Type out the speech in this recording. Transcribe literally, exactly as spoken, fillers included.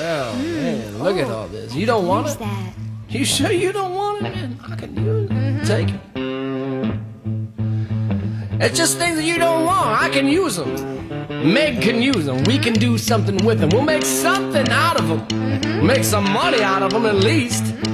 Oh, man, look at all this. You don't want Where's it? that? You sure you don't want it? Man, I can use it. Take it. It's just things that you don't want. I can use them. Meg can use them. We can do something with them. We'll make something out of them. Make some money out of them at least.